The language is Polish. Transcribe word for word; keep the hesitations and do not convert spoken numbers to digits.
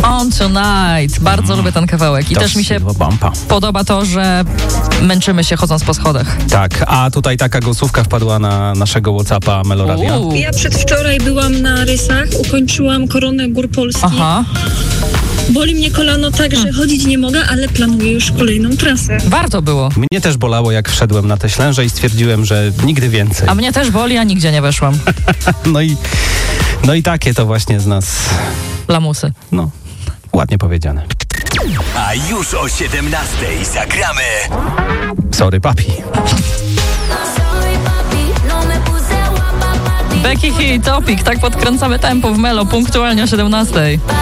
On Tonight. Bardzo mm. lubię ten kawałek. I to też mi się bumpa. podoba to, że męczymy się chodząc po schodach. Tak, a tutaj taka głosówka wpadła na naszego WhatsAppa Meloradia. Uuu. Ja przedwczoraj byłam na rysach, ukończyłam Koronę Gór Polskich. Aha. Boli mnie kolano tak, że chodzić nie mogę, ale planuję już kolejną trasę. Warto było. Mnie też bolało, jak wszedłem na te Ślęże i stwierdziłem, że nigdy więcej. A mnie też boli, a nigdzie nie weszłam. no, i, no i takie to właśnie z nas... Lamusy. No, ładnie powiedziane. A już o siedemnastej zagramy. Sorry, papi. Becky Hill, Topic. Tak podkręcamy tempo w Melo punktualnie o siedemnastej.